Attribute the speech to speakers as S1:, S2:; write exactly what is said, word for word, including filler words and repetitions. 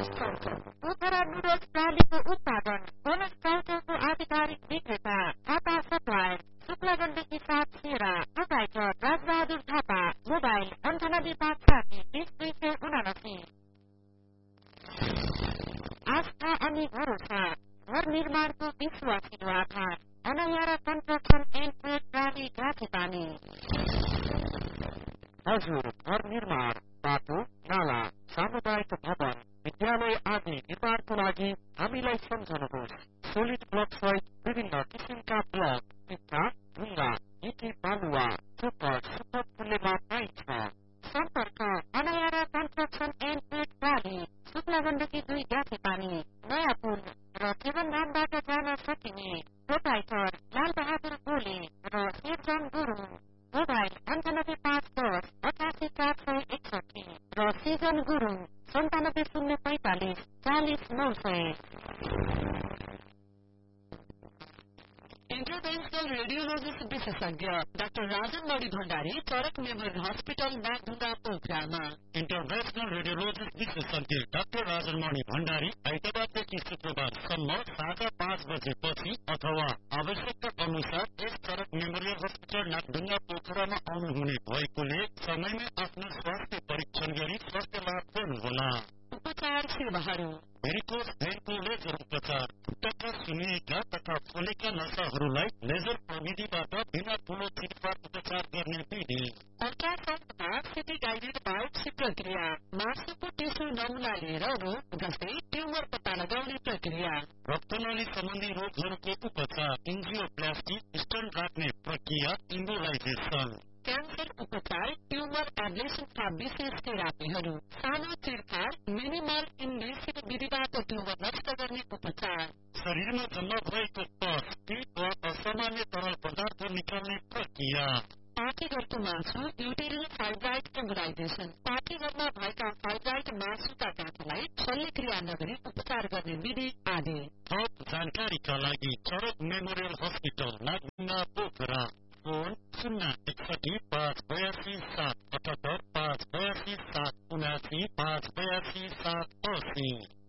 S1: Bonus चौथो Pokhara noodles प्रालीको उत्पादन bonus चौथोको आधिकारिक विक्रेता थापा सप्लायर शुक्लावनदेखि सात सेरा प्रोपाइटर राजबहादुर थापा मोबाइल अन्ठानब्बे पाँच साठी बीस दुई सय उनासी। आस्था अनि भरोसा घर निर्माणको विश्वासिलो आधार अनयारा कन्स्ट्रक्सन एन्ड ट्रेड प्राली गाछेपानी। हजुर घर निर्माण बाटो नाला सामुदायिक भवन विद्यालय आदि निर्माणको लागि हामीलाई सम्झनुहोस्। सोलिड ब्लक सहित विभिन्न किसिमका ब्लक इट्टा ढुङ्गा इटी बालुवा चोपर सुपथ मूल्यमा पाइन्छ। सम्पर्क अनयारा कन्स्ट्रक्सन एन्ड ट्रेड प्राली शुक्लावनदेखि दुई गाछेपानी नयाँ पुल र केवनधामबाट जान सकिने प्रोपाइटर लालबहादुर गोले र शेरजन गुरुङ मोबाइल अन्ठानब्बे पाँच दस अठासी चार सय एकसठी र सिजन गुरुङ सन्तानब्बे शून्य पैंतालिस चालिस नौ सय।
S2: इंटरवेंशनल रेडियोलॉजिस्ट विशेषज्ञ डाक्टर राजन मणि भण्डारी चरक मेमोरियल हस्पिटल नागढुङ्गा पोखरामा।
S3: इंटरवेंशनल रेडियोलॉजिस्ट विशेषज्ञ डाक्टर राजन मणि भण्डारी आइतबारदेखि शुक्रबारसम्म साँझ पाँच बजेपछि अथवा आवश्यकता अनुसार यस चरक मेमोरियल हस्पिटल नागढुङ्गा पोखरामा आउनुहुने भएकोले समयमै आफ्नो स्वास्थ्य परीक्षण गरी स्वास्थ्य लाभ गर्नुहोला।
S2: उपचार सेवाहरू
S3: भेरिकोस भेनको लेजर उपचार खुट्टाका सुनिएका तथा फुलेका नसाहरूलाई लेजर प्रविधिबाट बिना ठूलो चिरफार उपचार गर्ने विधि।
S2: अल्ट्रासाउन्डमा सिटी गाइडेड बायोप्सी प्रक्रिया मासुको टिस्यु नमुना लिएर रोग जस्तै ट्युमर पत्ता लगाउने प्रक्रिया।
S3: रक्तनली सम्बन्धी रोगहरूको उपचार एन्जियोप्लास्टी स्टोन राख्ने प्रक्रिया इम्बोलाइजेसन।
S2: क्यान्सर उपचार ट्युमर एब्लेसनका विशेष थेरापीहरू सानो चिरफार मिनिमल इन्भेसिभ विधिबाट ट्युमर नष्ट गर्ने उपचार।
S3: शरीरमा जम्मा भएको पस पिट वा असामान्य तरल पदार्थ निकाल्ने प्रक्रिया।
S2: पाठीघरको मासु युटेरिन फाइब्राइड एम्बोलाइजेसन पाठीघरमा भएका फाइब्राइड मासुका गाँठालाई शल्यक्रिया नगरी उपचार गर्ने विधि आदि।
S3: थप जानकारीका लागि चरक memorial hospital Nagdhunga Pokhara phone शून्य एकसठी पाँच बयासी सात अठहत्तर पाँच बयासी सात उनासी पाँच बयासी सात अस्सी।